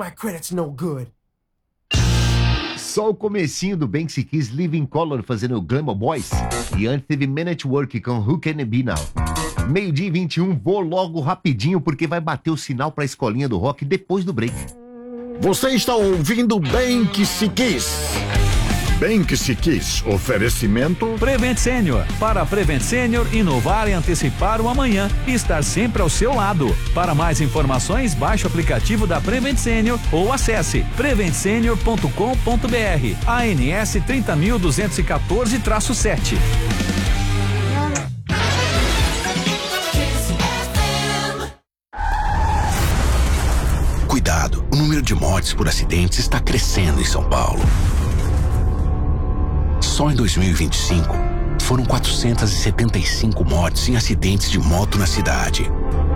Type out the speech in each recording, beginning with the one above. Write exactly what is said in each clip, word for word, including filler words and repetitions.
my credit's no good. Só o comecinho do Banksy Kiss Living Color fazendo o Glamour Boys. E antes teve Man at Work com Who Can It Be Now. Meio-dia e vinte e um, vou logo rapidinho porque vai bater o sinal pra escolinha do rock depois do break. Você está ouvindo Banksy Kiss. Banksy Kiss, oferecimento Prevent Senior. Para a Prevent Senior, inovar e antecipar o amanhã e estar sempre ao seu lado. Para mais informações, baixe o aplicativo da Prevent Senior ou acesse prevent senior ponto com ponto br. A N S trinta mil duzentos e quatorze traço sete. Cuidado, o número de mortes por acidentes está crescendo em São Paulo. Só em dois mil e vinte e cinco, foram quatrocentas e setenta e cinco mortes em acidentes de moto na cidade.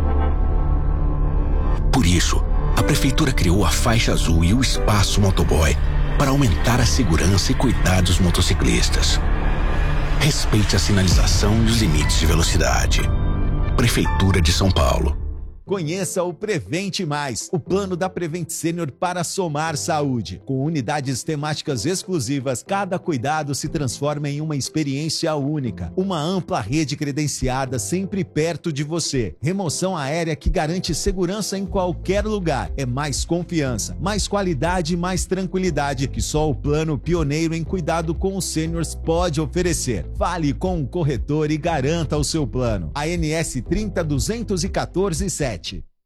Por isso, a Prefeitura criou a Faixa Azul e o Espaço Motoboy para aumentar a segurança e cuidar dos motociclistas. Respeite a sinalização e os limites de velocidade. Prefeitura de São Paulo. Conheça o Prevente Mais, o plano da Prevent Senior para somar saúde. Com unidades temáticas exclusivas, cada cuidado se transforma em uma experiência única. Uma ampla rede credenciada sempre perto de você. Remoção aérea que garante segurança em qualquer lugar. É mais confiança, mais qualidade e mais tranquilidade que só o plano pioneiro em cuidado com os seniors pode oferecer. Fale com o corretor e garanta o seu plano. A N S trinta duzentos e quatorze sete.